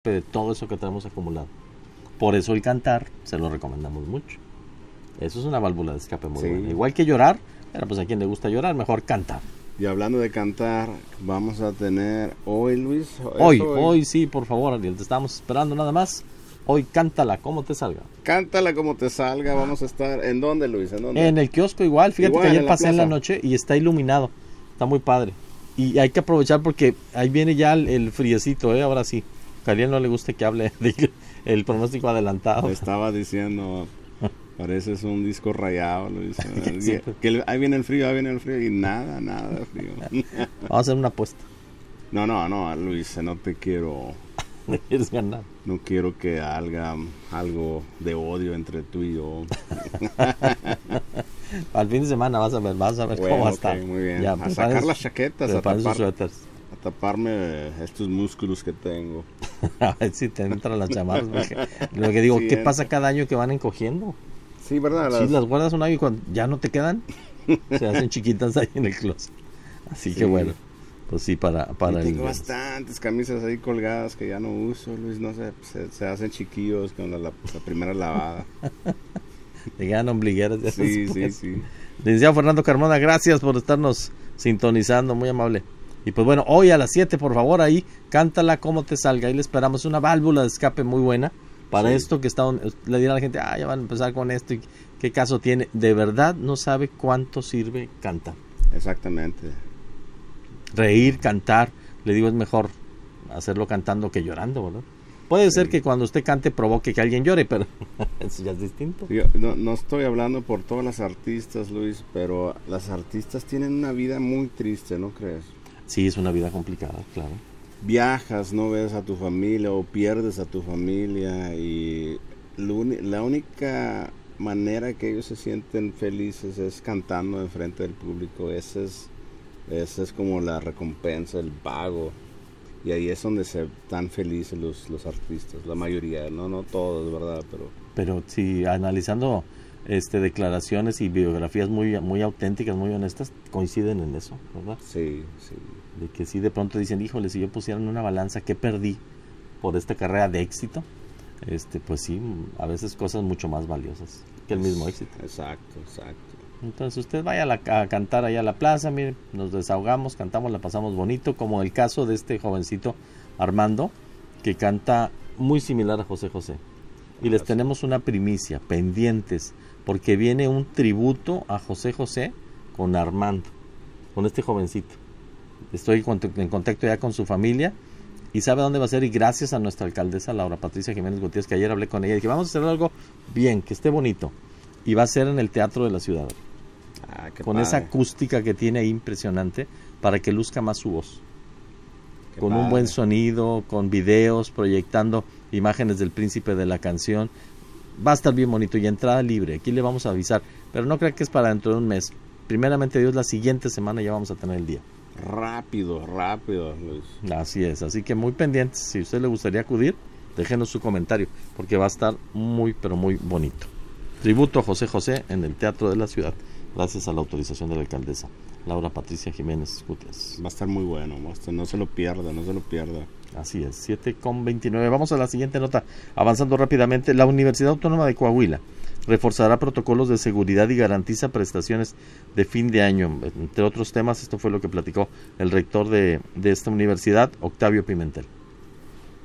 de todo eso que tenemos acumulado. Por eso el cantar se lo recomendamos mucho. Eso es una válvula de escape muy buena. Igual que llorar, pero pues a quien le gusta llorar, mejor cantar. Y hablando de cantar, vamos a tener hoy, Luis. Hoy sí, por favor, Ariel, te estamos esperando nada más. Hoy cántala como te salga. Cántala como te salga. Vamos a estar, ¿en dónde, Luis? ¿En dónde? En el kiosco igual. Fíjate que ayer pasé en la noche y está iluminado. Está muy padre. Y hay que aprovechar porque ahí viene ya el friecito, ahora sí. A Ariel no le gusta que hable el pronóstico adelantado. Le estaba diciendo, pareces un disco rayado, Luis. Que ahí viene el frío, y nada de frío. Vamos a hacer una apuesta. No, Luis, no te quiero... ¿Me quieres ganar? No quiero que haga algo de odio entre tú y yo. Al fin de semana vas a ver bueno, cómo va a estar. Muy bien. Ya, a sacar las chaquetas, a taparme estos músculos que tengo. A ver si te entran las chamarras. Lo que digo, sí, ¿qué pasa cada año que van encogiendo? Sí, ¿verdad? Si las guardas un año y cuando ya no te quedan, se hacen chiquitas ahí en el closet. Así que bueno. Pues sí, para tengo bastantes camisas ahí colgadas que ya no uso, Luis, no sé, se hacen chiquillos con la primera lavada. Te quedan ombligueras. Sí. Licenciado Fernando Carmona, gracias por estarnos sintonizando, muy amable. Y pues bueno, hoy a las 7, por favor, ahí, cántala como te salga, ahí le esperamos una válvula de escape muy buena para esto que le dirá a la gente, ya van a empezar con esto, y qué caso tiene. De verdad no sabe cuánto sirve cantar. Exactamente. Reír, cantar, le digo, es mejor hacerlo cantando que llorando, ¿verdad? Puede ser que cuando usted cante provoque que alguien llore, pero eso ya es distinto. Yo no estoy hablando por todas las artistas, Luis, pero las artistas tienen una vida muy triste, ¿no crees? Sí, es una vida complicada, claro. Viajas, no ves a tu familia o pierdes a tu familia y la única manera que ellos se sienten felices es cantando enfrente del público. Esa es como la recompensa, el pago. Y ahí es donde se están felices los artistas, la mayoría, no todos, ¿verdad? Pero sí, analizando declaraciones y biografías muy auténticas, muy honestas, coinciden en eso, ¿verdad? Sí. De que sí, de pronto dicen, híjole, si yo pusiera en una balanza, ¿qué perdí por esta carrera de éxito? Pues sí, a veces cosas mucho más valiosas que el mismo éxito. Exacto. Entonces usted vaya a cantar allá a la plaza, mire, nos desahogamos, cantamos, la pasamos bonito, como el caso de este jovencito Armando, que canta muy similar a José José. Y les tenemos una primicia, pendientes, porque viene un tributo a José José con Armando, con este jovencito. Estoy en contacto ya con su familia y sabe dónde va a ser, y gracias a nuestra alcaldesa Laura Patricia Jiménez Gutiérrez, que ayer hablé con ella y dije, vamos a hacer algo bien, que esté bonito, y va a ser en el Teatro de la Ciudad. Con esa acústica que tiene ahí impresionante, para que luzca más su voz. Con un buen sonido, con videos, proyectando imágenes del príncipe de la canción. Va a estar bien bonito y entrada libre. Aquí le vamos a avisar, pero no creo que es para dentro de un mes. Primeramente Dios, la siguiente semana ya vamos a tener el día. Rápido, Luis. Así es, así que muy pendientes. Si a usted le gustaría acudir, déjenos su comentario, porque va a estar muy, pero muy bonito. Tributo a José José en el Teatro de la Ciudad, gracias a la autorización de la alcaldesa Laura Patricia Jiménez Gutiérrez. Va a estar muy bueno, no se lo pierda. Así es, 7:29. Vamos a la siguiente nota, avanzando rápidamente. La Universidad Autónoma de Coahuila reforzará protocolos de seguridad y garantiza prestaciones de fin de año. Entre otros temas, esto fue lo que platicó el rector de esta universidad, Octavio Pimentel.